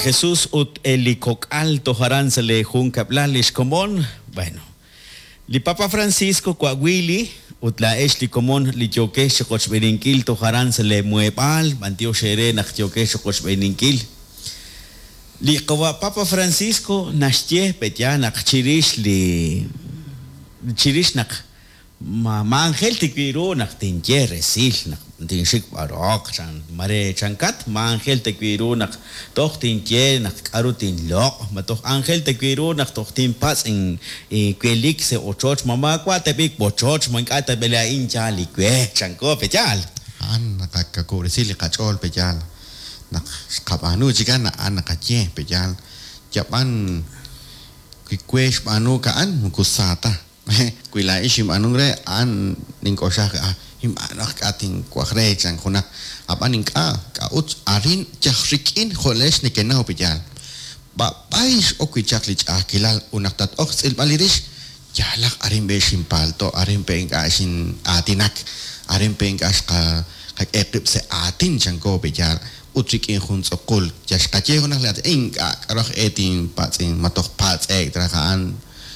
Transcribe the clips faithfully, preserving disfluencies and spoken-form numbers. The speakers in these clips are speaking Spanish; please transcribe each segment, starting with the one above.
Jesús ut elicoc alto haranzale juncablalish comón. Bueno, li Papa Francisco Coahuili ut la esh li comón li choquesh coch beninkil to haranzale muebal, mantio shere nach choquesh coch beninkil. Li kawa Papa Francisco nashtie petya nach chirish li chirish nach ma mangel tikwiru nach tinje resil nach tinshik barok chan mare chankat mangel tikwiru nach toch tinje nach karutin lok ma toch angel tikwiru nach toch tin pas in kwelik se ochoch mama kwa tepik bochoch man ka tabela incha likwe chanko pechal an nakakako resil kachol pechal nak kapanu chikan na an nakache pechal japan kikwesh panu kaan mukusata kuila ishim anungre an ningkosha ka him anak ating kwakre chan khuna apaning ka ka ut arin chahrikin kholesh nikena opijal ba pais okwichaklich akilal unaktat oxil balirish jalak arin be simpalto arin pe asin atinak arin pe ka ka ekrip se atin chanko opijal utrik in khun sokol jaskache khuna lat inga karok etin patsin matok pats ek trakaan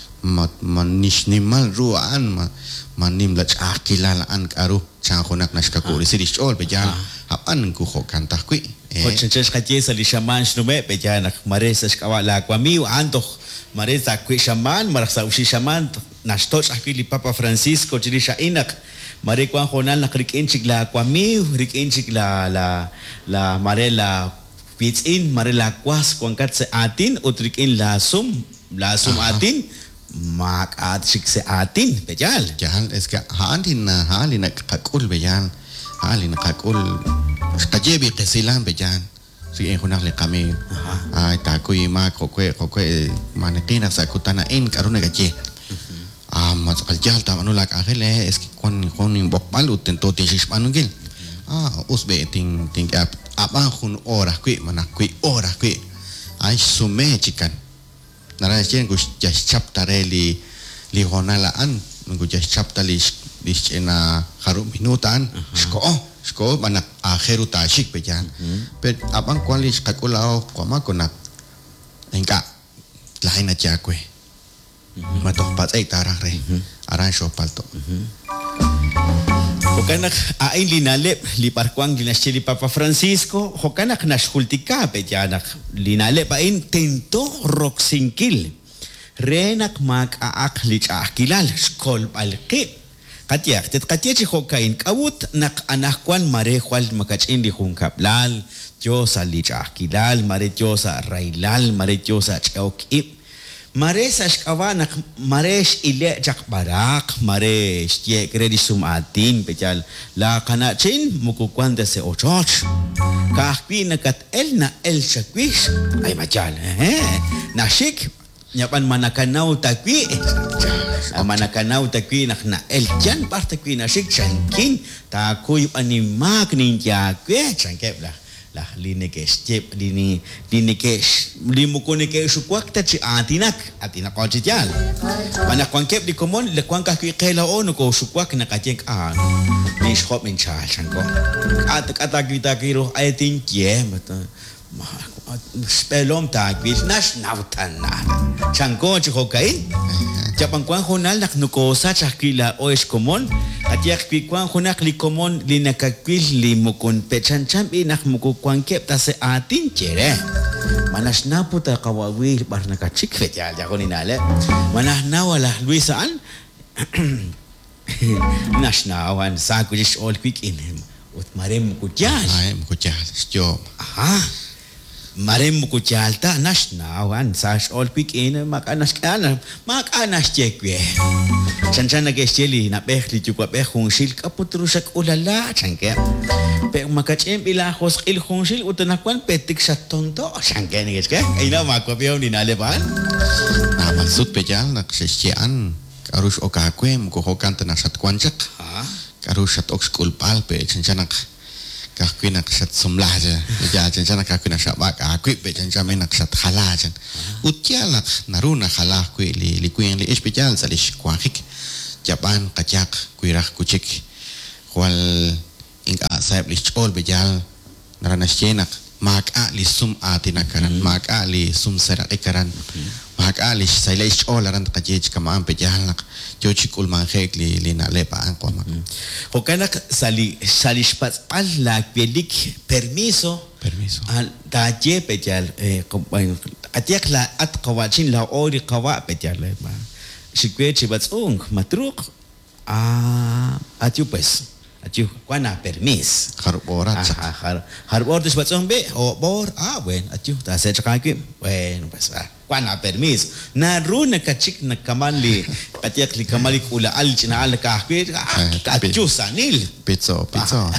manish nimal ruan ma manim lach akilal an karu chan khonak nashka ko risish ol bejan hapan ku khokan takwi Coches caches ali shaman shnume pejanak maresas kawala kwami anto maresa kwi shaman marasa ushi shaman nashtoch akili Papa Francisco chirisha inak mare kwan khonal nakrikin chigla kwami rikin chigla la la marela pitsin marela kwas kwankat se atin utrikin la sum la sum atin mak at sikse atin bejal jahal es ka halin halin kakul bejan halin kakul kajebi kesilan bejan si en khonak le kami ai ta kui ma kokwe kokwe manetina sa kutana en karuna gaje ah mas aljal ta manulak akhele es kon kon bok balut tento tisis manungil ah usbe ting ting ap apa khun ora kui manak kui ora kui ai sume chikan nara chen gus jas chapta li li honala an gus jas chapta li li chena haru minutan sko sko manak akhiru tashik pejan pe abang kwali kakulao kwama konak engka lain aja kue matok pat ai tarak re aran sho palto Hokanak ain linalep li parkwang dinasli Papa Francisco hokanak nashkultika pejanak linalep ain tento roksinkil renak mak aak lich akilal skol palqi katiak tet katiachi hokain kawut nak anakwan mare khwal makachin di hunkaplal josa lich akilal mare josa railal mare josa chauki Mares ashkawanak mares ile jak barak mares ye kredi sumatin pejal la kana chin mukukwanda se ochoch kahpi nakat el na el shakwish ay majal eh nashik nyapan manakanaw takwi manakanaw takwi nak na el jan partakwi nashik chankin takuy animak ninja kwe chankep lah lah linekes cep lini linekes limukunekes sukwak ta ci atinak atinak ko cial mana kwankep di komon le kwanka ki kela ono ko sukwak na kajek an ni shop min chal chanko at at kita kiro atin ye mata spelom ta gwis nas nautan na chanko ci hokain Japang kwan honal nak nukosa chakila o es komon atiak pi kwan honak li komon li nakakwil li mukun pechan champi nak muku kwan kep ta se atin chere manas na puta kawawi bar nakachik fetal jako ninale manah nawala luisaan nasnawan sa kujis all quick in him ut marem kujal marem kujal stop aha Marem muku jalta nas nawan sas all quick in makanas kana makanas chekwe Chanchan nagesteli na pehli chukwa peh khungsil kaputrusak ulala chanke pe makachem ila khos il khungsil utanakwan petik sa tonto chanke nigeske ina makopyo ni naleban ah maksud pejal nak sesian karus okakwe muko hokan tanasat kwanjak ha karus at okskul palpe chanchanak kakui nak sat sumlah je ja jangan kakui nak sat bak kakui be jangan nak sat khala jan utial nak naruna khala kui li li kui li especial salish kwakik Japan kacak kuirah kucik wal ing asap lich all bejal naranas cenak Maka li sum atin akaran, maka li sum serak ikaran, maka li sailaish olaran kajej kamaan pejahalak, jochikul manghek li li na lepa ang koma. Hokanak sali salishpat al la pelik permiso. Permiso. Al taje pejal eh atiak la at kawachin la ori kawa pejal ma. Shikwe chibatsung matruk ah atiupes. Atiu, kuana permis. Harap orat. Ah, har harap orat batsong be, oh bor, ah bueno, atiu, ta saya cakap ke, bueno pas ah, kuana permis. Na runa kacik na kamali, katiak li kamali kula al cina al kahwe, ah, atiu sanil. Pizza, pizza.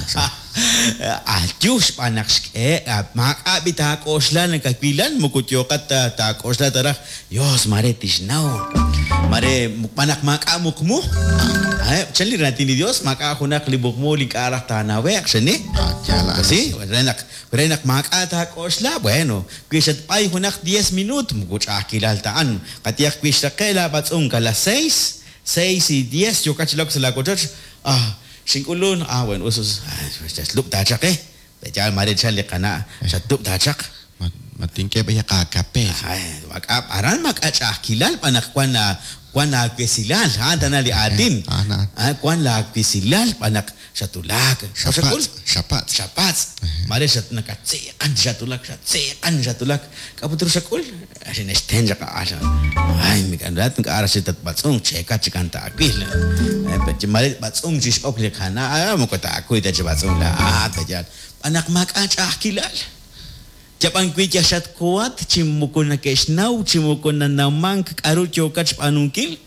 Atiu panak eh, mak abita koslan kakilan mukutyo kata ta kosla tarah, yos mare tisnau, mare panak mak amukmu. Ay, chali natin ni Dios maka ako nak libok mo ling arah tanawek sini. Kasi renak renak makata ko sla bueno. Kwisat ay hunak diez minut mo kucha kilal taan. Katiyak kwisa kela batsong kala seis, seis y diez yo kachlok sa lakotoch. Ah, singkulon ah bueno usus. Just look tachak eh. Bejal mare chali kana sa tup tachak. Matingke ba ya kakape. Ay, wag aran makacha kilal panak kwan na kwan la kwisilal ha tanali atin ah kwan la kwisilal panak syatulak syapat syapat syapat mare syat nakatsekan syatulak syatsekan syatulak kaputur sakul asin estenja ka asa ay mikandat ka ara sitat batsong cheka cikanta akil eh bet mare batsong jis okle kana ah mo kata aku ita batsong la ah tajal panak makacha kilal Japan kuit jasad kuat, cimukun na kesnau, cimukun na namang karu chokat panungkil.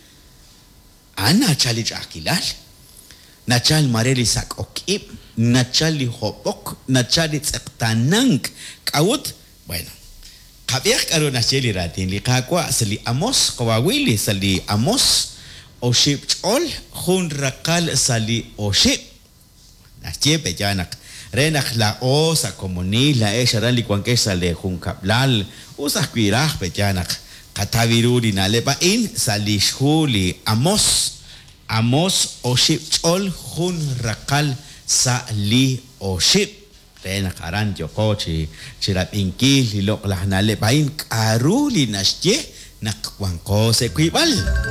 Ana chali akilal. Nachal mareli sak okip, nachali hopok, nachali tsektanang kaut. Bueno, kabiak karu nacheli ratin li kakwa sali amos kawawili sali amos oship chol hun rakal sali oship. Nachepe janak. Renak la osa komuni la esha rali kwankesa le junkablal usah kwirah pejanak kataviruri na lepa in salishuli amos amos oship chol hun rakal sa li oship renak aran joko chi chirap inkil hilok lah na lepa in karuli nasje nak kwangko se kwibal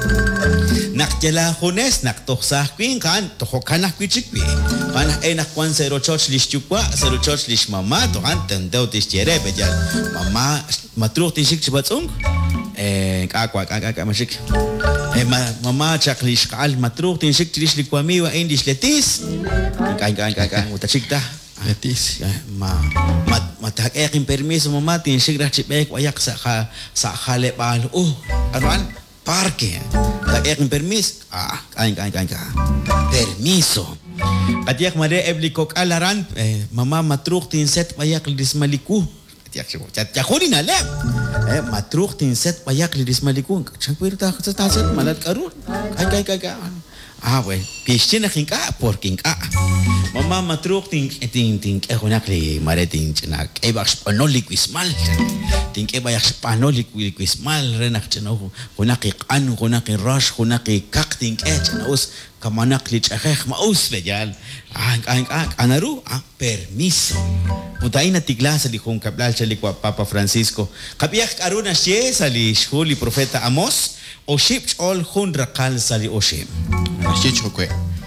nak jela hones nak tohsah kwin kan tohokanah kwichikwi kan enak kwan zero church lish chukwa zero church lish mama to kan tendau tis jere bejal mama matruh tisik cibatsung eh kakwa kakak masik eh mama chak lish kal matruh tisik lish likwami wa indish letis kan kan kan utachik dah letis ma mat matak ekin permiso mama tisik dah cipek wayak sa sa khale bal oh anuan parque tak ekin permis ah kan kan kan permiso katiak made eblikok alaran eh mama matruk tin set payak lidis maliku katiak chat yakuni na lep eh matruk tin set payak lidis maliku changpir ta ta set malat karun kan kan kan ah we piscina kinka porking ah mama matruk tin tin tin eh honak li mare tin chinak e bak spanoli quismal tin ke bayak spanoli quismal renak chano honak an honak rash honak kak tin ke chanos kamanak li chakh maus bejal ah kan kan anaru ah permiso utain atigla sa likong kablal sa likwa Papa Francisco kapiyak aruna siya sa li shuli profeta Amos o ship all hundra kal sa li oshim Shich hokwe.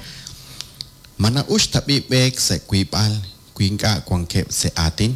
Mana ush tapi bek se kuipal kuingka kwangkep se atin.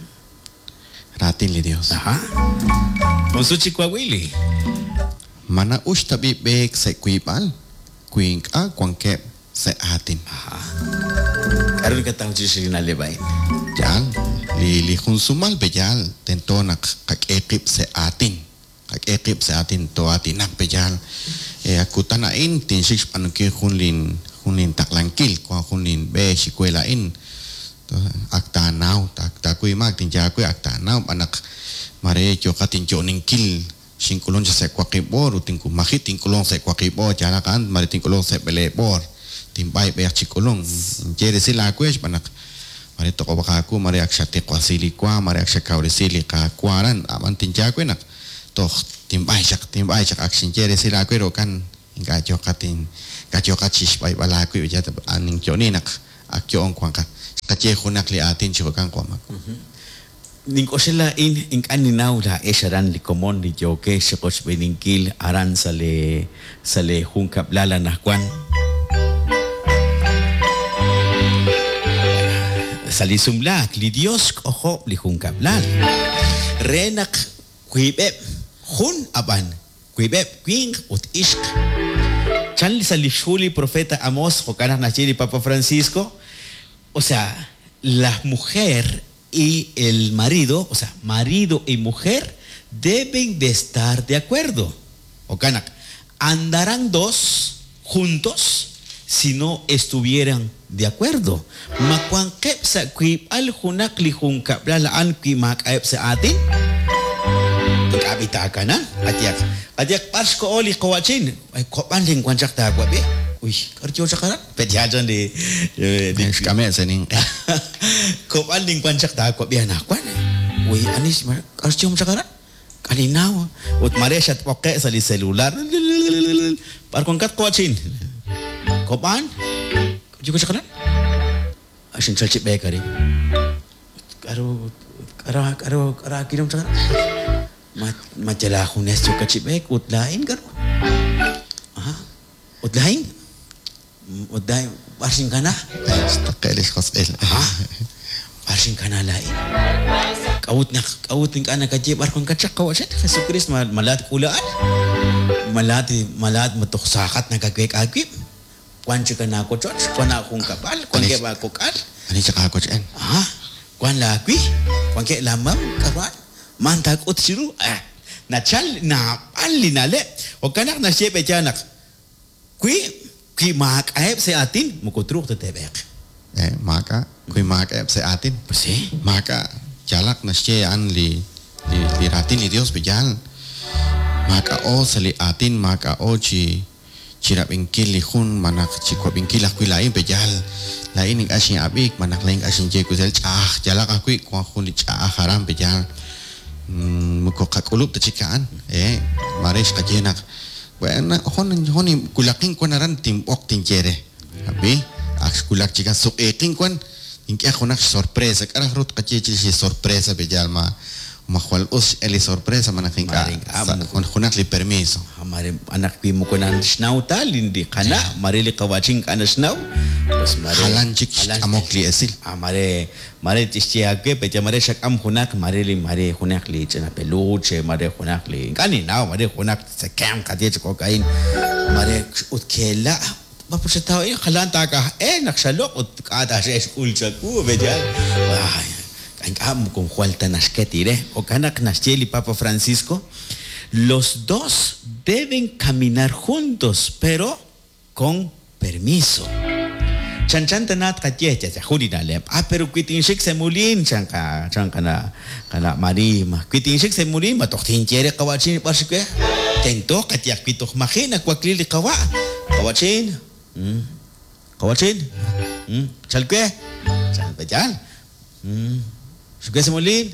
Ratin li Dios. Aha. Konsuchi kwa wili. Mana ush tapi bek se kuipal kuingka kwangkep se atin. Aha. Karun katang jisiri na lebay. Jal li li konsumal bejal tento nak kakekip se atin. Kakekip se atin to atinak bejal. Eh aku tanain tin six panuki hunlin hunlin taklangkil ko hunlin be sikuelain to akta nau tak takui mak tin jakui akta nau panak mare jo katin jo ningkil singkulon se kwakibor utin ku makit tingkulong se kwakibor jala kan mare tingkulong se belebor timbai be chikulong jere sila kues panak mare to ko bakaku mare akshate kwasili kwa mare akshakaure sili ka kwaran aman tin jakui nak toh timbai jak timbai jak aksin jere sila kwero kan inga jokatin ka jokachis bai bala ku ja aning joni nak akyo ong kwang ka kache khunak li atin chibakan kwa mak Ninkosela in in kaninaw la esharan li komon li joke shikosh beninkil aran sale sale hunkap lala nakwan. Salisumlak li Dios ojo li hunkap lal. Renak kuibeb hun aban kuibeb queen ut ishk. Chan li salishuli profeta Amos hokana nachili Papa Francisco. O sea, la mujer y el marido, o sea, marido y mujer deben de estar de acuerdo. O canak, andarán dos juntos si no estuvieran de acuerdo. Makuan kep sa kuip al hunak li hunkap lalaan kui mak ayep sa atin. Kabita ka na, atiyak. Atiyak pas ko oli kawachin. Ay kopan ling kwanchak tagwa be. Uy, karjo sa karat. Pedyajan di... Di kami sa ning. Kopan ling kwanchak tagwa be anakwan. Uy, anis, karjo sa karat. Kalinaw. Ut mare siya poke sa li selular. Parkong kat kawachin. Kopan? Karjo sa karat. Asin salchip be kari. Karo... Karo... Karo... Karo... Kinom sa karat. Macala ko nes yung kachibek, utlain karo. Aha, utlain? Utlain, parsing ka na? Ay, stakailis ko sa il. Ha? Parsing ka na lain. Kawut na, kawutin ka na kachib, arkong kachak kawasan. Kasi Chris, malat kulaan. Malat, malat matuksakat na kagwek-agwip. Kwan siya ka na ako, George. Kwan na akong kapal. Kwan kaya ba ako kal? Ano siya ka ako dyan? Ha? Kwan lakwi? Kwan kaya lamam? Karuan? Mantak ut siru eh na chal na ali nale o kanak na shepe janak kui kui mak aep se atin mukutruk te tebek eh maka kui mak aep se atin pasi maka jalak na she an li li li ratin li Dios bejal maka o sali atin maka o chi chirap ingkil li hun manak chi ko ingkil ak kui lain bejal lain ing asin abik manak lain asin je kusel ah jalak akui ko hun li cha haram bejal muko kakulup ta chikaan eh mares kajenak wana hon honi kulaking ko naran timbok tinjere abi aks kulak chika suk eking kon inki ako nak sorpresa kara rut kajechi si sorpresa bejalma mahwal us eli sorpresa manaking ka kon kunak li permiso amare anak pi mo konan snaw tal hindi kana marili kawaching kana snaw pues mare halan chik amokli esil amare mare tistia ke pecha mare shak am hunak marili mare hunak li chana peluche mare hunak li kani naw mare hunak sa kam kadye ko kain mare utkela bapos tao eh halan ta ka eh naksalok ut kada sa school cha ku bejal ay ang amo kung falta nas que tire o kanak nas cheli Papa Francisco los dos deben caminar juntos pero con permiso chan chan tanat katye cha huli na lem ah pero kwitin shik se mulin chan ka chan kana kana marima kwitin shik se mulin matoktin chere kawachin parsikwe tento katya kwitok makina kwaklili kawa kawachin hmm kawachin hmm chalkwe chan bajal hmm Suka semulin,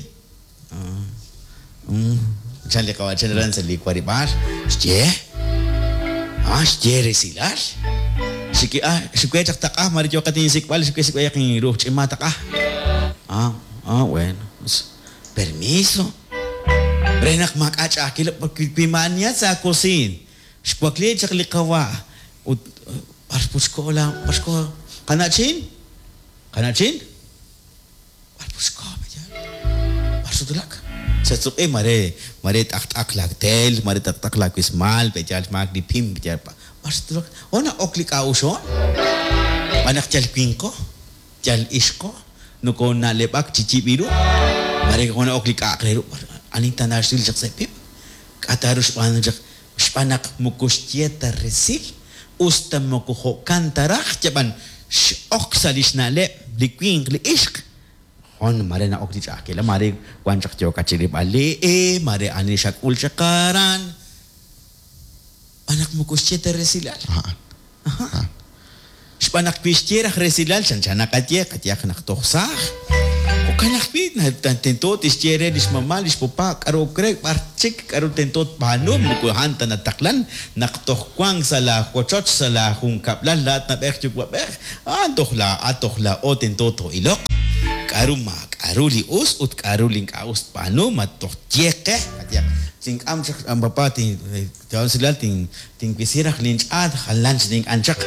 hmm, chan le kawasan ran sa likwari par, sje, ah sje resilar, siki ah suka cak tak ah mari jokat ni sikpal suka suka yakin ruh cima tak ah, ah ah bueno, permiso, renak mak aja kilo pimanya sa kusin, suka kli cak likawa, ud parpus ko lang, parpus ko, kanachin, kanachin, parpus ko. Sudulak. Sesuk eh mare mare tak tak lag tel mare tak tak lag ismal pejal mag di pim pejal pa. Sudulak. Ona oklik auson. Anak jal pinko. Jal isko. Nuko na lebak cici biru. Mare ona oklik akrero. Aning tanar sil jak sepip. Kata harus panak jak panak mukus tieta resil. Usta mukuho kantarak jaban ok salis na le liquing li isk. On mare na okti chakela mare wanchak jo kachiri bali e mare anishat ulchakaran anak mo kusyete resilal aha spanak pistiera resilal chanchana katye katya kanak toksa o kanak pit na tento tistiere dis mama dis papa karo krek parchik karo tento panom ko hanta na taklan naktokwang sala kochot sala hung kaplan lat na bekchu kwa bek antohla atohla o tento to ilok karu ma karu li us ut karu ling aus pano matotieke katya ting am chak am papa ting taon sila ting ting quisiera linch ad halanch ting anchak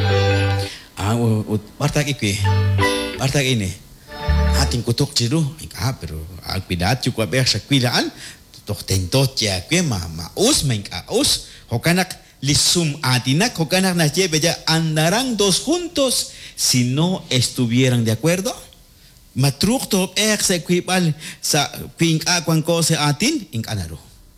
ah ut partak ikwe partak ini ating kutok chiru ah pero al pidat chukwa ber shakwilaan tok tentot ya kwe ma ma us main ka us hokanak lisum atinak hokanak na che beja andarán dos juntos si no estuvieran de acuerdo matruk to ek se kwipal sa ping akwan ko se atin ing anaro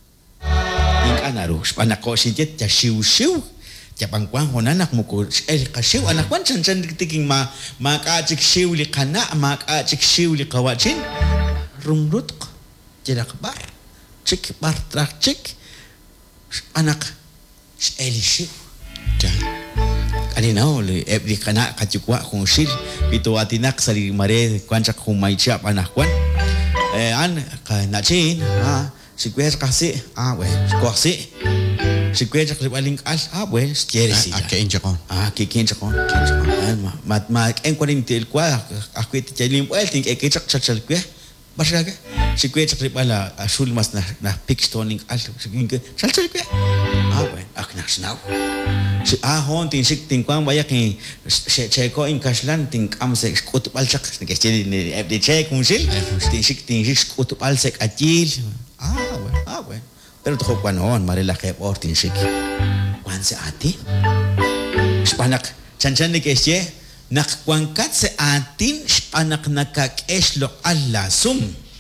ing anaro spanako sinjet ja shiu shiu ja pangkwang honanak muko el kashiu anak wan chan chan tiking ma ma ka chik shiu li kana ma ka chik shiu li kawachin rumrut jelak bar chik bar trak chik anak el shiu ja kanina ole ebdi kana kachukwa kung sil pito atinak sali mare kwanchak kung may siya panakwan eh an ka nachin ah si kwes kasi ah we kosi si kwes kasi paling as ah we skieri si ah kain jakon ah kikin jakon kikin mat mat en kwarin tel kwa aku ti chalim wel ting e kichak chachal kwe basta ke si kwes kasi pala asul mas na na pickstoning al sigin ke chachal kwe ah we ak nasnaw si ahon ting sik ting kwang baya ki se cheko in kaslan ting am se skut balchak ke cheli ni fd check musil ting sik ting sik skut balsek atil ah we ah we pero to kwan on marila ke or ting sik kwan se ati spanak chanchan ni kesye nak kwan kat se atin spanak nakak eslo alla sum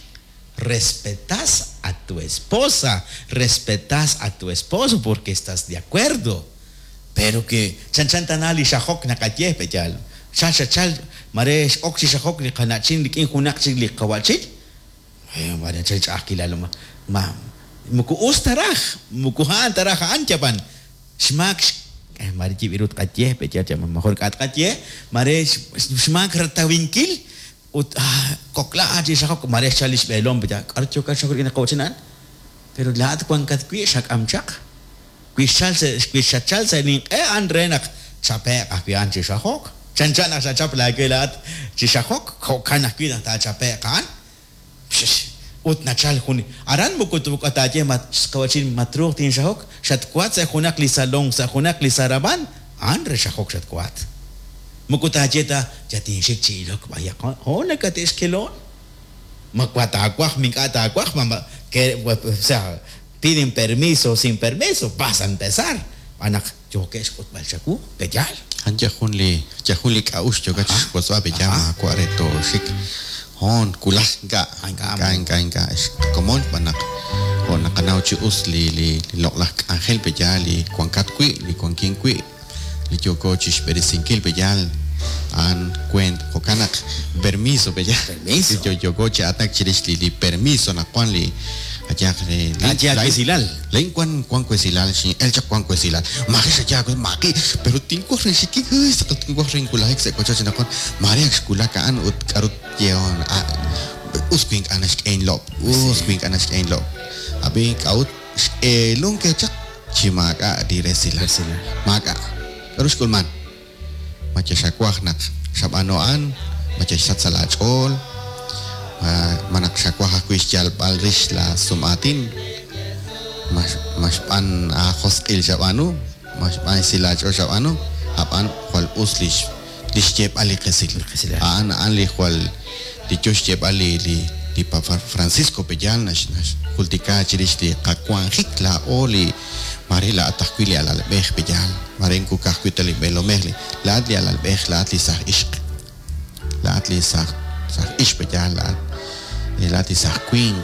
respetas a tu esposa respetas a tu esposo porque estás de acuerdo. Pero que chan chan tanali shahok na katye pechal cha cha chal maresh oksi shahok ni kanachin likin hunak chig lik kawachit eh mare chal cha kilalo ma ma muku ustarah muku han tarah an japan shmak eh mare jibirut katye pechal jam mahor kat katye mare shmak ratawinkil ut kokla aji shahok mare chalis belom pechal archo ka shahok ina kawachinan pero lahat kwang kat kwi shak amchak Quishal se quishal se ning e andrenak chape akwian chi shahok chanchan na chap la gelat chi shahok ko kana kwida ta chape kan ut na chal khuni aran mo kutu kata je mat kawachin matru tin shahok shat kwat se khunak li salong sa khunak li saraban andre shahok shat kwat mo kuta je ta jatin shik chi lok ba ya hona ka tes kelon makwata kwak mingata kwak mama ke sa piden permiso sin permiso vas a empezar anak yo que es kot balchaku pejal han jahun li jahun li kaus jo gach poswa pejama cuareto sik hon kulas ga ga ga ga es komon panak hon nakanau chi us li li loklak angel pejali kuangkat kui li kuangking kui li joko chi sperisikil pejal an kwent hokanak permiso pejal permiso yo joko chi atak chiris li li permiso na kwan li aja kre aja kuesilal lain kwan kwan kuesilal si el chak kwan kuesilal maki saja ko maki pero tinko ren siki guys tak tinko ren kulai se ko chacha nakon mari skula kan ut karut yeon a uskwing anas ein lop uskwing anas ein lop abi kaut e lung ke chak chimaka di resilal maka terus kulman macha sakwah nak sabanoan macha sat salachol manak sakwah kuis jal balris la sumatin mas mas pan a hostel jawanu mas pan silaj o jawanu apan wal uslish lisjeb ali kesil an an li wal di jeb ali li di Papa Francisco pejal nas nas kultika chiris di kakwang hikla oli marila atakwili ala beh pejal marenku kakwitali belo mehli la adli ala beh la atli sah ishq la atli sah sah ish pejal la Ilati sa queen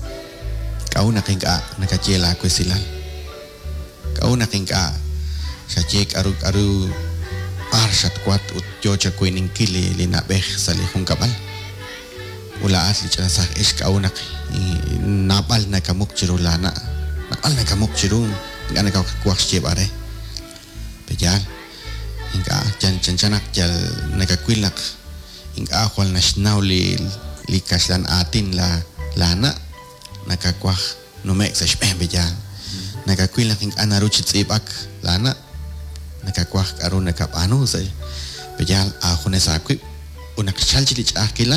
kau na kinga nakachela ko sila kau na kinga sa check aru aru arshat kwat ut jocha queening kili lina beh sali hung kabal ula asli cha sa is kau na napal na kamuk chirulana napal na kamuk chirun ngana ka kwak chep are pejal inga chan chan chanak jal nakakwilak inga akwal national li likas dan atin la lana nakakwah numek sa speh bejal nakakwil naking anaruchit sibak lana nakakwah karon nakapano sa bejal ako na sa akwip unak chalchilich akila